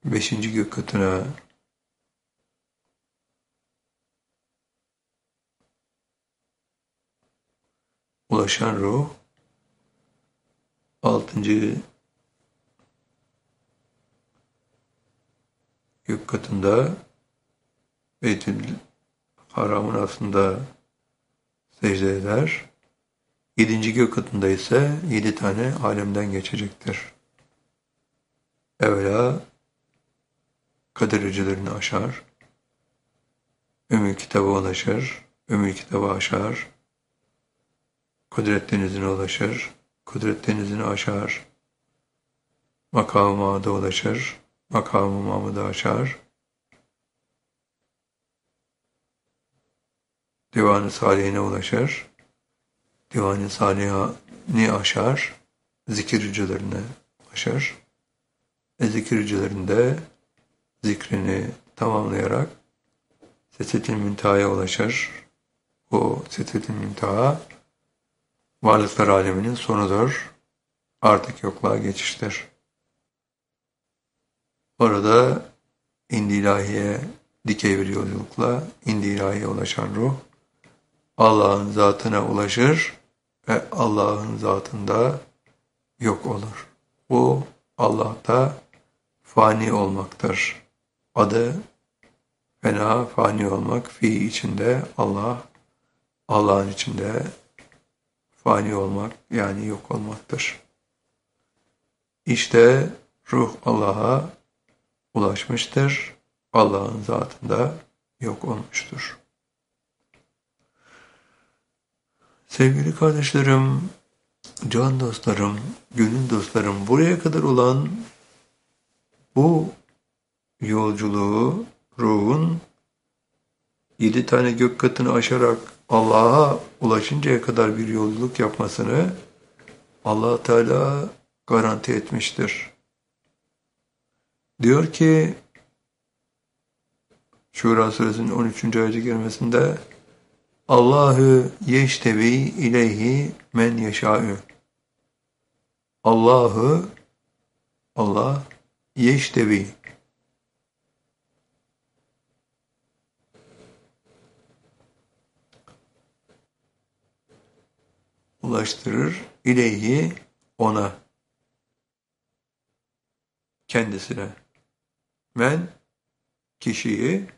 Beşinci gök katına ulaşan ruh, altıncı gök katında Beytül Haram'ın aslında secde eder. Yedinci gök katında ise 7 tane alemden geçecektir. Evvela kader hücrelerini aşar, Ümmü Kitab'a ulaşır, Ümmü Kitab'ı aşar, Kudret denizine ulaşır, Kudret denizini aşar, Makam-ı Mahmud'a ulaşır, Makam-ı Mahmud'u aşar, Divan-ı Salihine ulaşır, Divan-ı Salihini aşar, zikir hücrelerine ulaşır. Zikir hücrelerinde zikrini tamamlayarak Sedretil Münteha'ya ulaşır. Bu Sedretil Münteha varlıklar aleminin sonudur. Artık yokluğa geçiştir. Orada indi ilahiye dikey bir yolculukla indi ilahiye ulaşan ruh Allah'ın zatına ulaşır ve Allah'ın zatında yok olur. Bu Allah'ta fani olmaktır. Adı fena, fani olmak, fi içinde Allah, Allah'ın içinde fani olmak yani yok olmaktır. İşte ruh Allah'a ulaşmıştır, Allah'ın zatında yok olmuştur. Sevgili kardeşlerim, can dostlarım, gönül dostlarım, buraya kadar olan bu yolculuğu ruhun 7 tane gök katını aşarak Allah'a ulaşıncaya kadar bir yolculuk yapmasını Allah Teala garanti etmiştir. Diyor ki Şura suresinin 13. ayet-i kerimesinde Allahu yeştevi ileyhi men yeşâ'ü. Allah yeştevi ulaştırır ileyhi ona kendisine men kişiyi